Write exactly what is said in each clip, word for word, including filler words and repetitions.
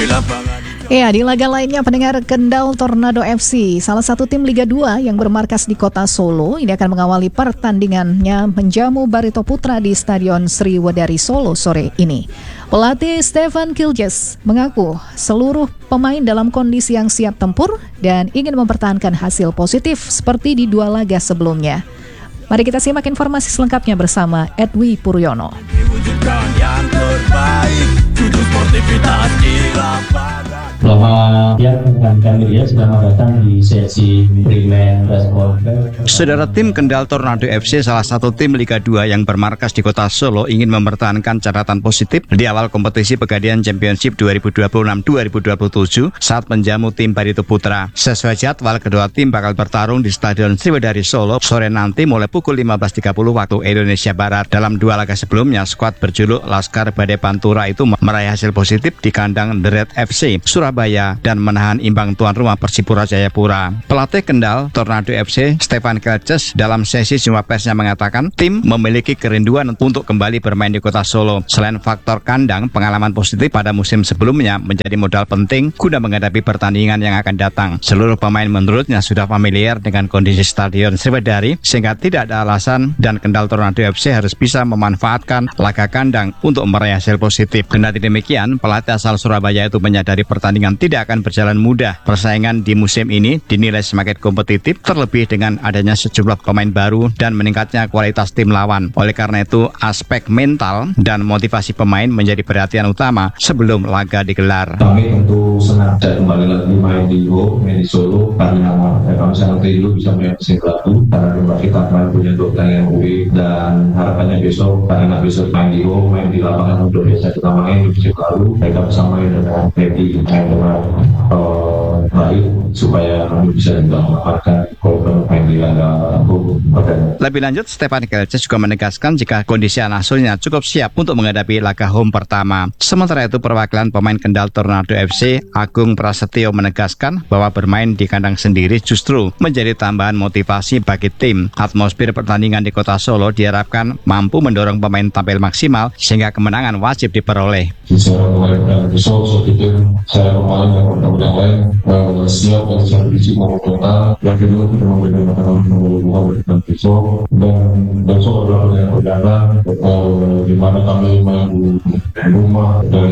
Ya, di laga lainnya pendengar, Kendal Tornado F C, salah satu tim Liga dua yang bermarkas di kota Solo, ini akan mengawali pertandingannya menjamu Barito Putra di Stadion Sriwedari Solo sore ini. Pelatih Stefan Kiljes mengaku seluruh pemain dalam kondisi yang siap tempur dan ingin mempertahankan hasil positif seperti di dua laga sebelumnya. Mari kita simak informasi selengkapnya bersama Edwi Puryono. Selamat siang, dengan kami ya selamat datang di sesi Primen Respon. Saudara, tim Kendal Tornado F C, salah satu tim Liga dua yang bermarkas di kota Solo, ingin mempertahankan catatan positif di awal kompetisi Pegadaian Championship dua ribu dua puluh enam dua ribu dua puluh tujuh saat menjamu tim Barito Putra. Sesuai jadwal, kedua tim bakal bertarung di Stadion Sriwedari Solo sore nanti mulai pukul lima belas tiga puluh waktu Indonesia Barat. Dalam dua laga sebelumnya, skuad berjuluk Laskar Badai Pantura itu meraih hasil positif di kandang The Red F C Surabaya dan menahan imbang tuan rumah Persipura Jayapura. Pelatih Kendal Tornado F C Stefan Kiljes dalam sesi jumpa persnya mengatakan tim memiliki kerinduan untuk kembali bermain di kota Solo. Selain faktor kandang, pengalaman positif pada musim sebelumnya menjadi modal penting guna menghadapi pertandingan yang akan datang. Seluruh pemain menurutnya sudah familiar dengan kondisi Stadion Sriwedari sehingga tidak ada alasan dan Kendal Tornado F C harus bisa memanfaatkan laga kandang untuk meraih hasil positif. Kendati demikian, pelatih asal Surabaya itu menyadari pertandingan tidak akan berjalan mudah. Persaingan di musim ini dinilai semakin kompetitif, terlebih dengan adanya sejumlah pemain baru dan meningkatnya kualitas tim lawan. Oleh karena itu, aspek mental dan motivasi pemain menjadi perhatian utama sebelum laga digelar. Kami tentu senang dan kembali lagi main di Go, main di Solo, karena ya, kami sangat rindu bisa main musim lalu karena tempat kita kemarin punya dua pertandingan U E dan harapannya besok karena besok main di Go, main di lapangan untuk biasa kita main di musim lalu, mereka bersama dengan Freddy main dengan uh, baik supaya kami bisa juga memanfaatkan kalau main di laga Go. Lebih lanjut, Stefan Kiljes juga menegaskan jika kondisi anasurnya cukup siap untuk menghadapi laga home pertama. Sementara itu, perwakilan pemain Kendal Tornado F C Agung Prasetyo menegaskan bahwa bermain di kandang sendiri justru menjadi tambahan motivasi bagi tim. Atmosfer pertandingan di kota Solo diharapkan mampu mendorong pemain tampil maksimal sehingga kemenangan wajib diperoleh. Bicara mengenai besok, saya pikir saya pemain yang mudah-mudahan lain uh, siap dan siap fisik maupun mental. Yang kedua, kita memberikan makanan mengeluarkan berikan besok dan besok adalah yang perdana uh, di mana kami main di rumah dan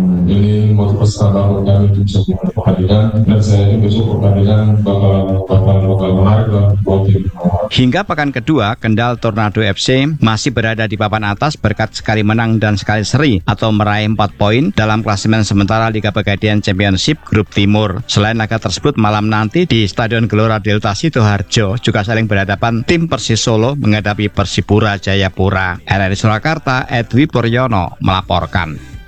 ini motivasi tambahan kami untuk bisa menang pertandingan dan saya ini besok pertandingan bakal bakal bakal menarik dan buat tim. Hingga pekan kedua, Kendal Tornado F C masih berada di papan atas berkat sekali menang dan sekali seri atau meraih empat poin dalam klasemen sementara Liga Pegadaian Championship Grup Timur. Selain laga tersebut, malam nanti di Stadion Gelora Delta Sidoarjo juga saling berhadapan tim Persis Solo menghadapi Persipura Jayapura. R R I Surakarta, Edwi Puryono melaporkan.